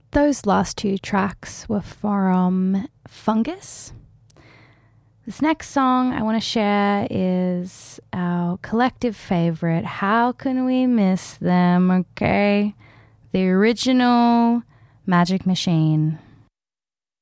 Those last two tracks were from Fungus. This next song I want to share is our collective favorite. How can we miss them, okay? The original Magic Machine.